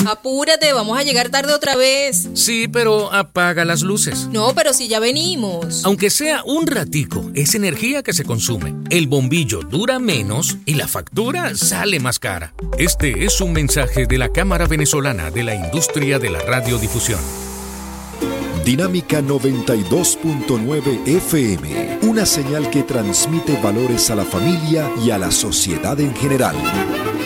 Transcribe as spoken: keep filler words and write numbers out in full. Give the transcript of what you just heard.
Apúrate, vamos a llegar tarde otra vez. Sí, pero apaga las luces. No, pero si ya venimos. Aunque sea un ratico, es energía que se consume. El bombillo dura menos y la factura sale más cara. Este es un mensaje de la Cámara Venezolana de la Industria de la Radiodifusión. Dinámica noventa y dos punto nueve F M, una señal que transmite valores a la familia y a la sociedad en general.